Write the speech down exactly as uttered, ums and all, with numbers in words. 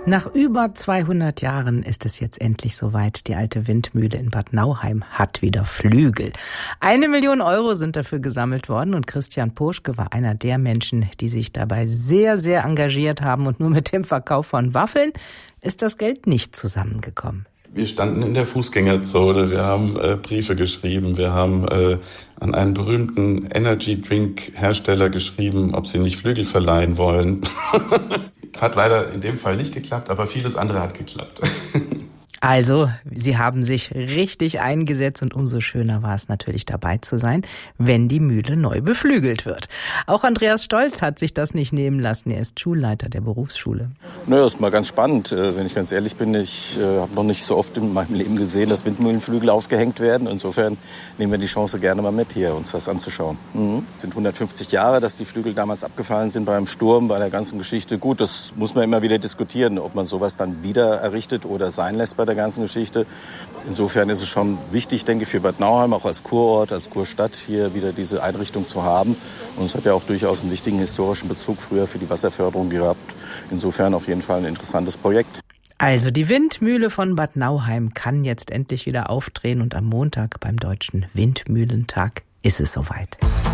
Nach über zweihundert Jahren ist es jetzt endlich soweit. Die alte Windmühle in Bad Nauheim hat wieder Flügel. Eine Million Euro sind dafür gesammelt worden und Christian Poschke war einer der Menschen, die sich dabei sehr, sehr engagiert haben. Und nur mit dem Verkauf von Waffeln ist das Geld nicht zusammengekommen. Wir standen in der Fußgängerzone, wir haben äh, Briefe geschrieben, wir haben äh, an einen berühmten Energy-Drink-Hersteller geschrieben, ob sie nicht Flügel verleihen wollen. Es hat leider in dem Fall nicht geklappt, aber vieles andere hat geklappt. Also, Sie haben sich richtig eingesetzt und umso schöner war es natürlich dabei zu sein, wenn die Mühle neu beflügelt wird. Auch Andreas Stolz hat sich das nicht nehmen lassen. Er ist Schulleiter der Berufsschule. Naja, ist mal ganz spannend. Wenn ich ganz ehrlich bin, ich äh, habe noch nicht so oft in meinem Leben gesehen, dass Windmühlenflügel aufgehängt werden. Insofern nehmen wir die Chance gerne mal mit, hier uns das anzuschauen. Mhm. Es sind hundertfünfzig Jahre, dass die Flügel damals abgefallen sind beim Sturm, bei der ganzen Geschichte. Gut, das muss man immer wieder diskutieren, ob man sowas dann wieder errichtet oder sein lässt bei der ganzen Geschichte. Insofern ist es schon wichtig, denke ich, für Bad Nauheim, auch als Kurort, als Kurstadt, hier wieder diese Einrichtung zu haben. Und es hat ja auch durchaus einen wichtigen historischen Bezug früher für die Wasserförderung gehabt. Insofern auf jeden Fall ein interessantes Projekt. Also die Windmühle von Bad Nauheim kann jetzt endlich wieder aufdrehen und am Montag beim Deutschen Windmühlentag ist es soweit.